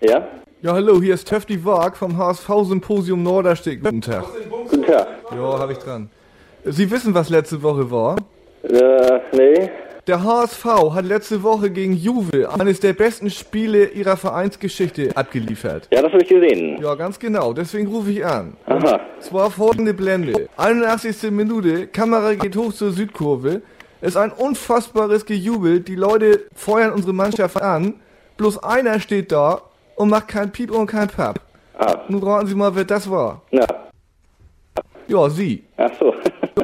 Ja? Ja, hallo, hier ist Töfti Waag vom HSV-Symposium Norderstedt. Guten Tag. Guten Tag. Ja, hab ich dran. Sie wissen, was letzte Woche war? Nee. Der HSV hat letzte Woche gegen Juve eines der besten Spiele ihrer Vereinsgeschichte abgeliefert. Ja, das habe ich gesehen. Ja, ganz genau, deswegen rufe ich an. Aha. Es war folgende Blende. 81. Minute, Kamera geht hoch zur Südkurve. Es ist ein unfassbares Gejubel, die Leute feuern unsere Mannschaft an. Bloß einer steht da und macht kein Piep und kein Papp. Ah. Nun raten Sie mal, wer das war. Na. Ja, Sie. Ach so.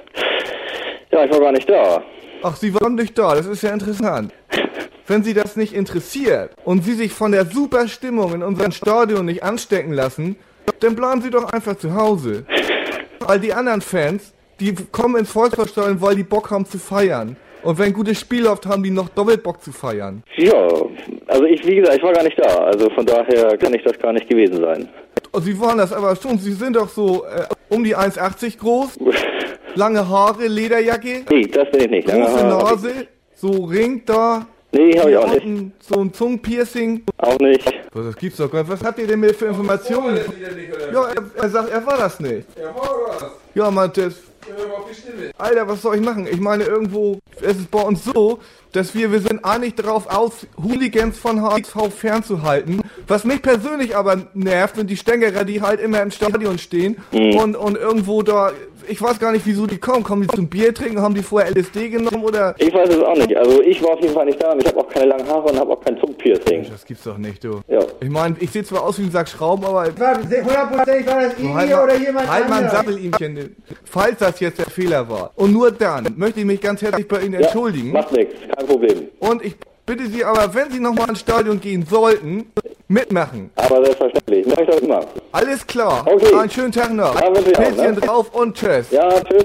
Ja, ich war gar nicht da. Ach, Sie waren nicht da, das ist ja interessant. Wenn Sie das nicht interessiert und Sie sich von der super Stimmung in unserem Stadion nicht anstecken lassen, dann bleiben Sie doch einfach zu Hause. Weil die anderen Fans, die kommen ins Volksparkstadion, weil die Bock haben zu feiern. Und wenn ein gutes Spiel läuft, haben die noch doppelt Bock zu feiern. Ja, also wie gesagt, ich war gar nicht da. Also von daher kann ich das gar nicht gewesen sein. Oh, Sie waren das aber schon, Sie sind doch so um die 1,80 groß, lange Haare, Lederjacke, Nee, das bin ich nicht. große Nase, so Ring da. Nee, habe ich auch nicht. unten so ein Zungenpiercing. Auch nicht. Was, das gibt's doch gar nicht. Was habt ihr denn mit für Informationen? Ja, er sagt, er war das nicht. Ja, war das. Ja, man, das... Hör mal auf die Stimme. Alter, was soll ich machen? Ich meine, irgendwo ist es bei uns so, dass wir sind eigentlich darauf aus, Hooligans von HSV fernzuhalten. Was mich persönlich aber nervt, sind die Stängerer, die halt immer im Stadion stehen und irgendwo da, ich weiß gar nicht, wieso die kommen. Kommen die zum Bier trinken? Haben die vorher LSD genommen oder? Ich weiß es auch nicht. Also ich war auf jeden Fall nicht da und ich habe auch keine langen Haare und habe auch kein Zungenpiercing. Das gibt's doch nicht, du. Ja. Ich meine, ich sehe zwar aus wie ein Sack Schrauben, aber... 100% war das ihn hier oder jemand halt mal ein anderes. Sattelimchen, falls das jetzt der Fehler war. Und nur dann möchte ich mich ganz herzlich bei Ihnen entschuldigen. Macht nichts, kein Problem. Und ich bitte Sie aber, wenn Sie nochmal ins Stadion gehen sollten, mitmachen. Aber selbstverständlich. Mach ich doch immer. Alles klar. Okay. Einen schönen Tag noch. Ja, wünsche ich auch, Pilzchen ne? drauf und tschüss. Ja, tschüss.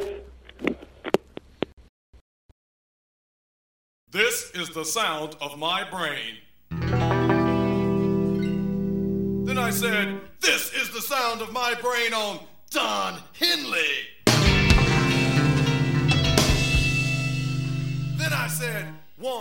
This is the sound of my brain. Then I said, this is the sound of my brain on Don Henley. Then I said,